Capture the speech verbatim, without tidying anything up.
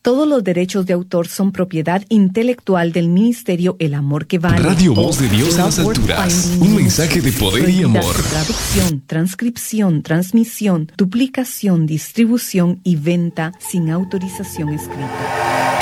Todos los derechos de autor son propiedad intelectual del Ministerio El Amor que Vale. Radio Voz de Dios a las alturas. Un mensaje de poder y amor. Traducción, transcripción, transmisión, duplicación, distribución y venta sin autorización escrita.